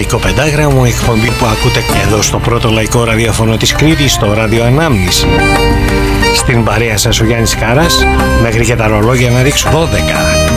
Λαϊκό Πεντάγραμμο, εκπομπή που ακούτε και εδώ στο πρώτο λαϊκό ραδιόφωνο της Κρήτης, στο Ράδιο Ανάμνηση. Στην παρέα σας ο Γιάννης Κάρας, μέχρι και τα ρολόγια να ρίξουν 12.